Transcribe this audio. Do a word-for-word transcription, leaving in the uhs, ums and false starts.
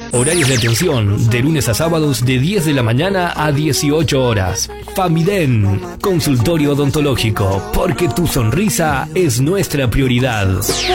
Horarios de atención de lunes a sábados de diez de la mañana a dieciocho horas. Famiden, consultorio odontológico, porque tu sonrisa es nuestra prioridad.